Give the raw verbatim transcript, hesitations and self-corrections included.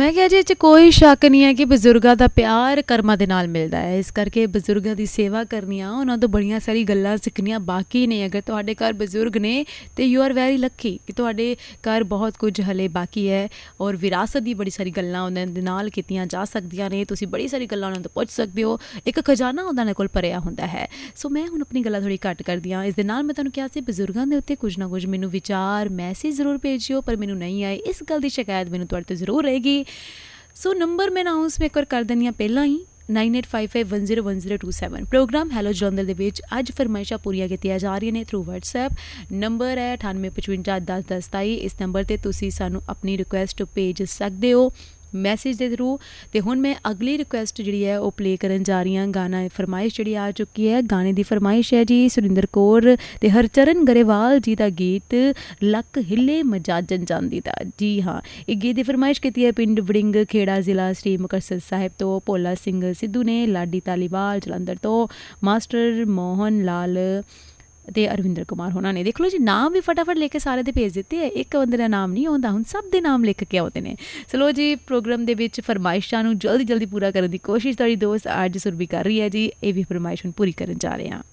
ਮੈਂ ਕਿਹਾ ਜੀ ਇਹ 'ਚ ਕੋਈ ਸ਼ੱਕ ਨਹੀਂ ਹੈ ਕਿ ਬਜ਼ੁਰਗਾਂ ਦਾ ਪਿਆਰ ਕਰਮਾਂ ਦੇ ਨਾਲ ਮਿਲਦਾ ਹੈ। ਇਸ ਕਰਕੇ ਬਜ਼ੁਰਗਾਂ ਦੀ ਸੇਵਾ ਕਰਨੀਆਂ, ਉਹਨਾਂ ਤੋਂ ਬੜੀਆਂ ਸਾਰੀ ਗੱਲਾਂ ਸਿੱਖਣੀਆਂ ਬਾਕੀ ਨੇ। ਅਗਰ ਤੁਹਾਡੇ ਘਰ ਬਜ਼ੁਰਗ ਨੇ ਤਾਂ ਯੂ ਆਰ ਵੈਰੀ ਲੱਕੀ ਕਿ ਤੁਹਾਡੇ ਘਰ ਬਹੁਤ ਕੁਝ ਹਲੇ ਬਾਕੀ ਹੈ। ਔਰ ਵਿਰਾਸਤ ਦੀ ਬੜੀ ਸਾਰੀ ਗੱਲਾਂ ਉਹਨਾਂ ਦੇ ਨਾਲ ਕੀਤੀਆਂ ਜਾ ਸਕਦੀਆਂ ਨੇ। ਤੁਸੀਂ ਬੜੀ ਸਾਰੀ ਗੱਲਾਂ ਉਹਨਾਂ ਤੋਂ ਪੁੱਛ ਸਕਦੇ ਹੋ। ਇੱਕ ਖਜ਼ਾਨਾ ਉਹਨਾਂ ਦੇ ਕੋਲ ਭਰਿਆ ਹੁੰਦਾ ਹੈ। ਸੋ ਮੈਂ ਹੁਣ ਆਪਣੀ ਗੱਲਾਂ ਥੋੜ੍ਹੀ ਘੱਟ ਕਰਦੀ ਹਾਂ। ਇਸ ਦੇ ਨਾਲ ਮੈਂ ਤੁਹਾਨੂੰ ਕਿਹਾ ਸੀ ਬਜ਼ੁਰਗਾਂ ਦੇ ਉੱਤੇ ਕੁਝ ਨਾ ਕੁਝ ਮੈਨੂੰ ਵਿਚਾਰ ਮੈਸੇਜ ਜ਼ਰੂਰ ਭੇਜਿਓ, ਪਰ ਮੈਨੂੰ ਨਹੀਂ ਆਏ। ਇਸ ਗੱਲ ਦੀ ਸ਼ਿਕਾਇਤ ਮੈਨੂੰ ਤੁਹਾਡੇ ਤੋਂ ਜ਼ਰੂਰ ਰਹੇਗੀ। ਸੋ ਨੰਬਰ ਮੈਂ ਅਨਾਊਂਸ ਮੈਂ ਇੱਕ ਵਾਰ ਕਰ ਦਿੰਦੀ ਹਾਂ ਪਹਿਲਾਂ ਹੀ, nine eight five five one zero one zero two seven. Programme hello Jalandhar ਦੇ ਵਿੱਚ ਅੱਜ ਫਰਮਾਇਸ਼ਾਂ ਪੂਰੀਆਂ ਕੀਤੀਆਂ ਜਾ ਰਹੀਆਂ ਨੇ ਥਰੂ ਵਟਸਐਪ। ਨੰਬਰ ਹੈ ਅਠਾਨਵੇਂ ਪਚਵੰਜਾ ਦਸ ਦਸ ਸਤਾਈ। ਇਸ ਨੰਬਰ 'ਤੇ ਤੁਸੀਂ ਸਾਨੂੰ ਆਪਣੀ ਰਿਕੁਐਸਟ ਭੇਜ ਸਕਦੇ ਹੋ ਮੈਸੇਜ ਦੇ ਥਰੂ। ਅਤੇ ਹੁਣ ਮੈਂ ਅਗਲੀ ਰਿਕੁਐਸਟ ਜਿਹੜੀ ਹੈ ਉਹ ਪਲੇ ਕਰਨ ਜਾ ਰਹੀ ਹਾਂ। ਗਾਣਾ ਫਰਮਾਇਸ਼ ਜਿਹੜੀ ਆ ਚੁੱਕੀ ਹੈ, ਗਾਣੇ ਦੀ ਫਰਮਾਇਸ਼ ਹੈ ਜੀ ਸੁਰਿੰਦਰ ਕੌਰ ਅਤੇ ਹਰਚਰਨ ਗਰੇਵਾਲ ਜੀ ਦਾ ਗੀਤ ਲੱਕ ਹਿੱਲੇ ਮਜਾਜਨ ਜਾਂਦੀ ਦਾ। ਜੀ ਹਾਂ, ਇਹ ਗੀਤ ਦੀ ਫਰਮਾਇਸ਼ ਕੀਤੀ ਹੈ ਪਿੰਡ ਵੜਿੰਗ ਖੇੜਾ ਜ਼ਿਲ੍ਹਾ ਸ੍ਰੀ ਮੁਕਤਸਰ ਸਾਹਿਬ ਤੋਂ ਭੋਲਾ ਸਿੰਘ ਸਿੱਧੂ ਨੇ। ਲਾਡੀ ਧਾਲੀਵਾਲ ਜਲੰਧਰ ਤੋਂ ਮਾਸਟਰ ਮੋਹਨ ਲਾਲ ਅਤੇ ਅਰਵਿੰਦਰ ਕੁਮਾਰ ਹੋਣਾ ਨੇ। ਦੇਖ ਲਓ ਜੀ, ਨਾਮ ਵੀ ਫਟਾਫਟ ਲਿਖ ਕੇ ਸਾਰੇ ਦੇ ਭੇਜ ਦਿੱਤੇ ਹੈ। ਇੱਕ ਬੰਦੇ ਦਾ ਨਾਮ ਨਹੀਂ ਆਉਂਦਾ, ਹੁਣ ਸਭ ਦੇ ਨਾਮ ਲਿਖ ਕੇ ਆਉਂਦੇ ਨੇ। ਚਲੋ ਜੀ, ਪ੍ਰੋਗਰਾਮ ਦੇ ਵਿੱਚ ਫਰਮਾਇਸ਼ਾਂ ਨੂੰ ਜਲਦੀ ਜਲਦੀ ਪੂਰਾ ਕਰਨ ਦੀ ਕੋਸ਼ਿਸ਼ ਤੁਹਾਡੀ ਦੋਸਤ ਅੱਜ ਸੁਰਬੀ ਕਰ ਰਹੀ ਹੈ ਜੀ। ਇਹ ਵੀ ਫਰਮਾਇਸ਼ ਹੁਣ ਪੂਰੀ ਕਰਨ ਜਾ ਰਹੇ ਹਾਂ।